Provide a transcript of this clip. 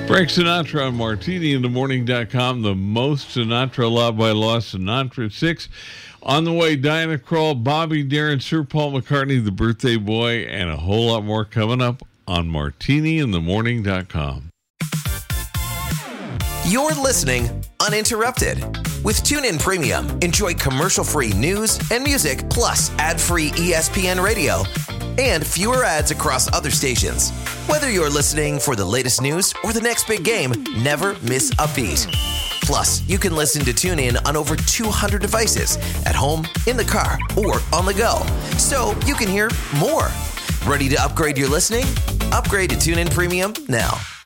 Frank Sinatra on MartiniInTheMorning.com. The most Sinatra, Law by Law, Sinatra 6. On the way, Diana Krall, Bobby Darin, Sir Paul McCartney, the birthday boy, and a whole lot more coming up on MartiniInTheMorning.com. You're listening uninterrupted. With TuneIn Premium, enjoy commercial-free news and music, plus ad-free ESPN radio and fewer ads across other stations. Whether you're listening for the latest news or the next big game, never miss a beat. Plus, you can listen to TuneIn on over 200 devices at home, in the car, or on the go. So you can hear more. Ready to upgrade your listening? Upgrade to TuneIn Premium now.